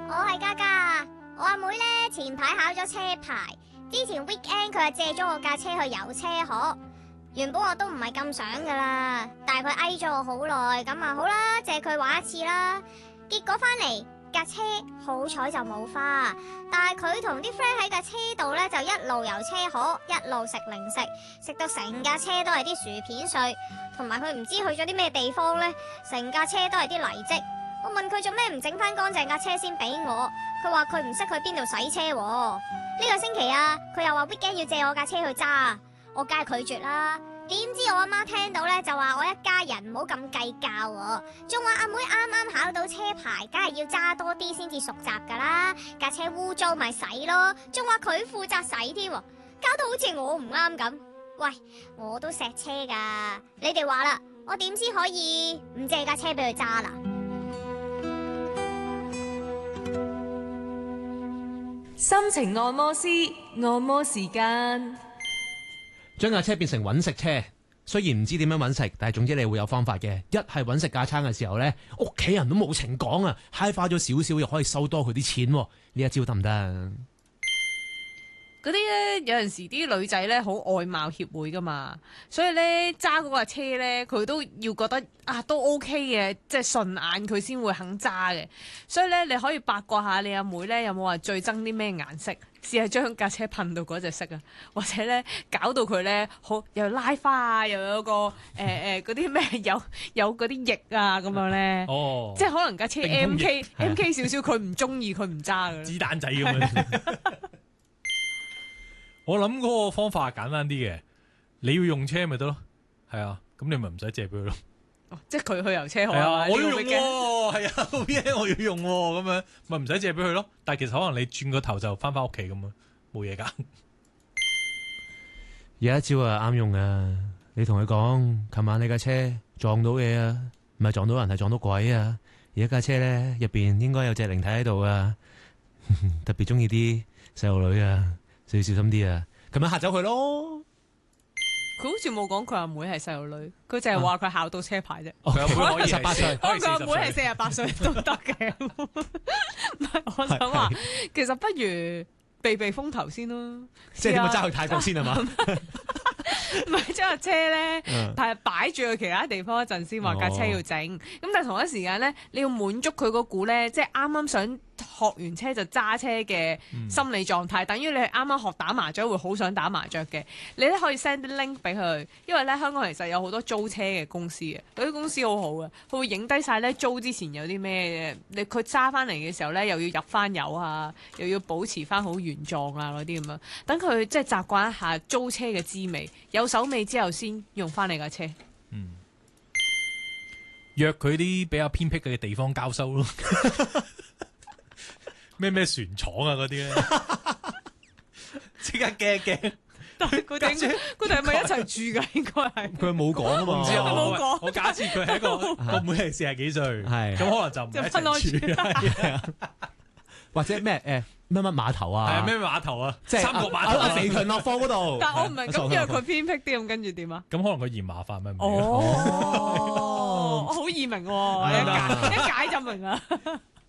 我係嘉嘉，我阿妹呢，前排考咗車牌，之前 weekend 佢就借咗我架車去遊車河。原本我都唔係咁想噶啦，但係佢嗌咗我好耐，咁啊好啦，借佢玩一次啦。結果翻嚟架車好彩就冇花，但係佢同啲 friend 喺架車度呢，就一路遊車河，一路食零食，食到成架車都係啲薯片碎，同埋佢唔知去咗啲咩地方呢，成架車都係啲泥漬。我問佢做咩唔整翻乾淨架車先俾我，佢話佢唔識去邊度洗車喎。呢個星期啊，佢又話 weekend 要借我架車去揸，我梗係拒絕啦。點知我阿媽聽到呢，就話我一家人唔好咁計較喎，仲話阿妹啱啱考到車牌，梗係要揸多啲先至熟習噶啦，架車污糟咪洗咯，仲話佢負責洗添，搞到好似我唔啱咁。喂，我都錫車噶，你哋話啦，我點先可以唔借架車俾佢揸啦？ 心情按摩師，按摩時間。 將架車變成揾食車，雖然唔知點樣揾食，但係總之你會有方法嘅。一係揾食架撐嘅時候呢，屋企人都冇情講啊，揩花咗少少又可以收多佢啲錢，呢一招得唔得？ 嗰啲咧，有陣時啲女仔咧好外貌協會噶嘛，所以咧揸嗰架車咧，佢都要覺得啊都 OK 嘅，即係順眼佢先會肯揸嘅。所以咧，你可以八卦下你阿妹咧有冇話最憎啲咩顏色，試下將架車噴到嗰隻色啊，或者咧搞到佢咧好又拉花啊，又有個嗰啲咩有嗰啲翼啊咁樣咧， 哦， 即係可能架車 MK 少少，佢唔中意佢唔揸噶。 子彈仔咁樣。我諗嗰個方法簡單啲嘅，你要用車咪得咯，係啊，咁你咪唔使借俾佢咯。 即係佢去遊車河係啊，我要用嘅， 係啊，我要用咁樣，咪唔使借俾佢咯。但係其實可能你轉個頭就翻屋企咁啊，冇嘢噶。 有一招啊啱用啊，你同佢講，琴晚你架車撞到嘢啊，唔係撞到人係撞到鬼啊，而家架車咧入邊應該有隻靈體喺度啊，特別中意啲細路女啊。就要小心啲啊！咁樣嚇走佢咯。 佢好似冇講佢阿妹係細路女，佢淨係話佢考到車牌啫。 佢阿妹可以 18歲， 佢阿妹係48歲都得嘅。唔係，我想話，其實不如避風頭先咯。 即係點樣揸去泰國先係嘛？ 唔係將架車咧，但係擺住去其他地方一陣先話架車要整。咁但係同一時間咧，你要滿足佢嗰股咧，即係啱啱想學完車就揸車嘅心理狀態，等於你係啱啱學打麻雀會好想打麻雀嘅。你咧可以 send 啲 link 俾佢，因為咧香港其實有好多租車嘅公司嘅，嗰啲公司好好嘅，佢會影低晒咧租之前有啲咩嘅，佢揸翻嚟嘅時候咧又要入翻油啊，又要保持翻好原狀啊嗰啲咁樣，等佢即係習慣一下租車嘅滋味，有手尾之後先用翻你架車。 約佢啲比較偏僻嘅地方交收咯。咩船廠啊嗰啲咧，即刻驚。 但係佢哋係咪一齊住㗎？應該係佢冇講啊嘛， 唔知啊， 冇講我假設佢係一個個妹係40幾歲， 係咁可能就唔係一齊住啦。 或者咩乜碼頭啊？ 係啊，咩碼頭啊？ 即係三角碼頭啊， 肥強落貨嗰度。 但我唔明咁約佢偏僻啲咁，跟住點啊？ 咁可能佢嫌麻煩咪唔哦，我好易明喎，一解就明啦。